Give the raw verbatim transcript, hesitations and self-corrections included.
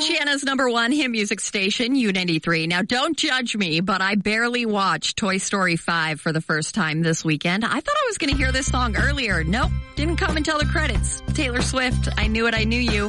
Michiana's number one hit music station, U ninety-three. Now, don't judge me, but I barely watched Toy Story five for the first time this weekend. I thought I was going to hear this song earlier. Nope, didn't come until the credits. Taylor Swift, I Knew It, I Knew You.